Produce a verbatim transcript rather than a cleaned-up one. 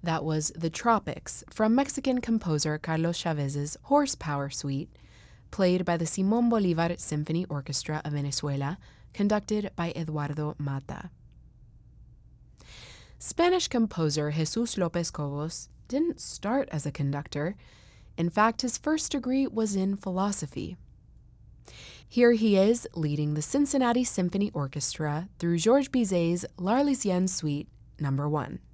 That was The Tropics from Mexican composer Carlos Chavez's Horsepower Suite, played by the Simón Bolívar Symphony Orchestra of Venezuela, conducted by Eduardo Mata. Spanish composer Jesus López Cobos didn't start as a conductor. In fact, his first degree was in philosophy. Here he is leading the Cincinnati Symphony Orchestra through Georges Bizet's L'Arlésienne Suite number one.